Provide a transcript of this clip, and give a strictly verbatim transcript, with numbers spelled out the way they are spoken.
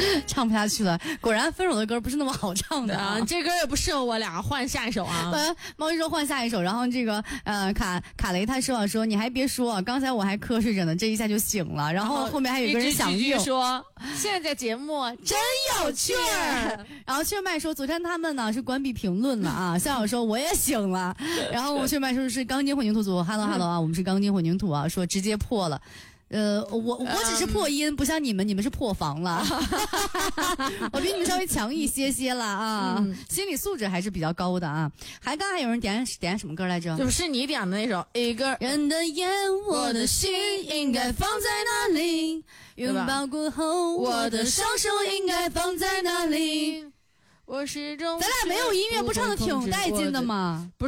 唱不下去了。果然分手的歌不是那么好唱的啊，这歌也不适合我俩，换下一首啊。 呃，猫一说换下一首，然后这个呃卡卡雷他说啊说你还别说，刚才我还瞌睡着呢，这一下就醒了，然后后面还有一个人响应说现在节目真有趣儿。 然后雀麦说昨天他们呢是关闭评论了啊，笑笑说我也醒了，然后雀麦说是钢筋混凝土组 ，hello hello 啊，我们是钢筋混凝土啊，说直接破了。呃，我我只是破音，嗯、不像你们，你们是破防了。我比你们稍微强一些些了啊，嗯、心理素质还是比较高的啊。还刚还有人点点什么歌来着？ 就是你点的那首《一个人的眼，我的心应该放在哪里？拥抱过后，我的双手应该放在哪里？ 我始终咱俩没有音乐，不唱的挺带劲的吗？ 不